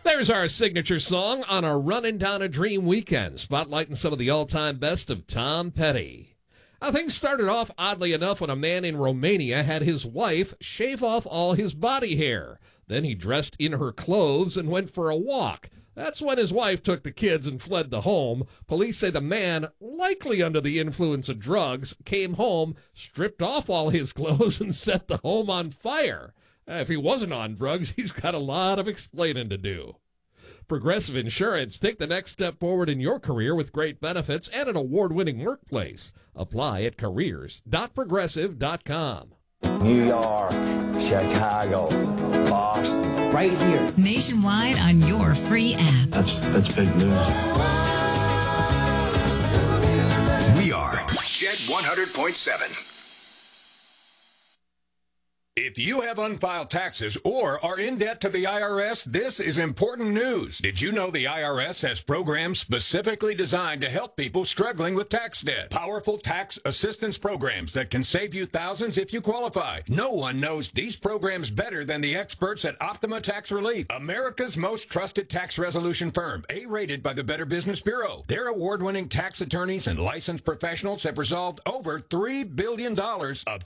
There's our signature song on a Running Down a Dream weekend, spotlighting some of the all-time best of Tom Petty. Now, things started off oddly enough when a man in Romania had his wife shave off all his body hair. Then he dressed in her clothes and went for a walk. That's when his wife took the kids and fled the home. Police say the man, likely under the influence of drugs, came home, stripped off all his clothes, and set the home on fire. If he wasn't on drugs, he's got a lot of explaining to do. Progressive Insurance. Take the next step forward in your career with great benefits and an award-winning workplace. Apply at careers.progressive.com. New York, Chicago, Boston. Right here. Nationwide on your free app. That's big news. We are Jet 100.7. If you have unfiled taxes or are in debt to the IRS, this is important news. Did you know the IRS has programs specifically designed to help people struggling with tax debt? Powerful tax assistance programs that can save you thousands if you qualify. No one knows these programs better than the experts at Optima Tax Relief, America's most trusted tax resolution firm, A-rated by the Better Business Bureau. Their award-winning tax attorneys and licensed professionals have resolved over $3 billion of